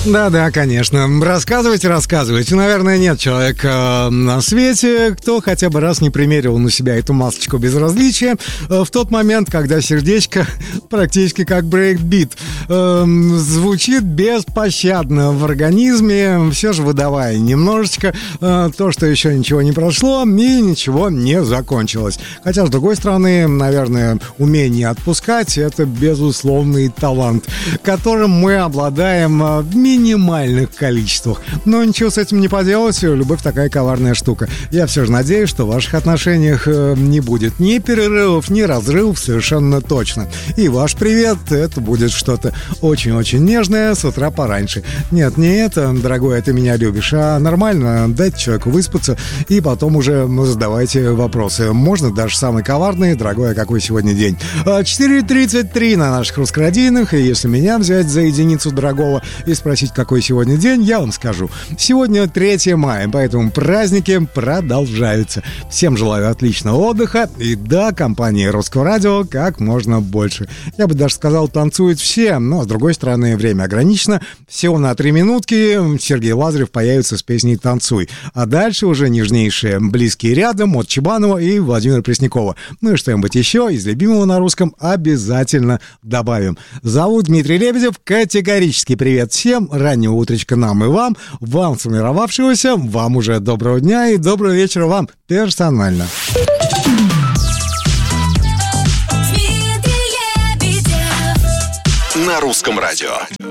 Да, конечно. Рассказывайте. Наверное, нет человека на свете, кто хотя бы раз не примерил на себя эту масочку безразличия в тот момент, когда сердечко практически как брейкбит звучит беспощадно в организме, все же выдавая немножечко то, что еще ничего не прошло и ничего не закончилось. Хотя, с другой стороны, наверное, умение отпускать — это безусловный талант, которым мы обладаем в минимальных количествах. Но ничего с этим не поделать, любовь такая коварная штука. Я все же надеюсь, что в ваших отношениях не будет ни перерывов, ни разрывов, совершенно точно. И ваш привет — это будет что-то очень-очень нежное с утра пораньше. Нет, не это, дорогой, ты меня любишь, а нормально, дайте человеку выспаться и потом уже задавайте вопросы. Можно даже самый коварный: дорогой, а какой сегодня день? 4:33 на наших русскородийных, и если меня взять за единицу дорогого и спросить, какой сегодня день, я вам скажу: сегодня 3 мая, поэтому праздники продолжаются. Всем желаю отличного отдыха и, да, компании Русского радио как можно больше. Я бы даже сказал, танцуют все, но, с другой стороны, время ограничено. Всего на 3 минутки Сергей Лазарев появится с песней «Танцуй». А дальше уже нежнейшие «Близкие рядом» от Чебанова и Владимира Преснякова. Ну и что-нибудь еще из любимого на русском обязательно добавим. Зовут Дмитрий Лебедев. Категорический привет всем. Раннего утречка нам и вам. Вам сформировавшегося. Вам уже доброго дня и доброго вечера вам персонально. На русском радио.